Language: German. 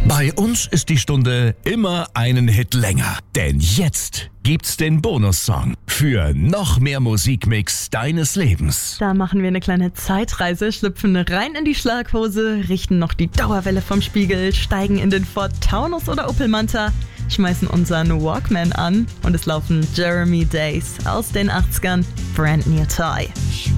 Bei uns ist die Stunde immer einen Hit länger. Denn jetzt gibt's den Bonussong für noch mehr Musikmix deines Lebens. Da machen wir eine kleine Zeitreise, schlüpfen rein in die Schlaghose, richten noch die Dauerwelle vom Spiegel, steigen in den Ford Taunus oder Opel Manta, schmeißen unseren Walkman an und es laufen Jeremy Days aus den 80ern, Brand New Toy.